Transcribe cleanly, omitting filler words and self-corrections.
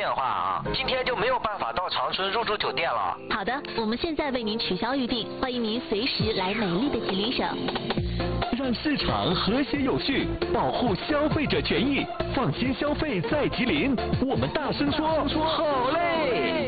变化啊，今天就没有办法到长春入住酒店了。 好的，我们现在为您取消预定，欢迎您随时来美丽的吉林省。 让市场和谐有序，保护消费者权益，放心消费在吉林。我们大声说，好嘞！